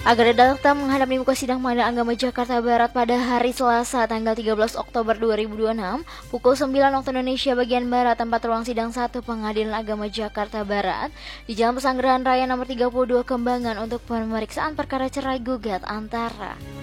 Agar datang menghadap di muka sidang Pengadilan Agama Jakarta Barat pada hari Selasa tanggal 13 Oktober 2026 pukul 9 waktu Indonesia bagian Barat, tempat ruang sidang 1 Pengadilan Agama Jakarta Barat di Jalan Pesanggerahan Raya nomor 32 Kembangan untuk pemeriksaan perkara cerai gugat antara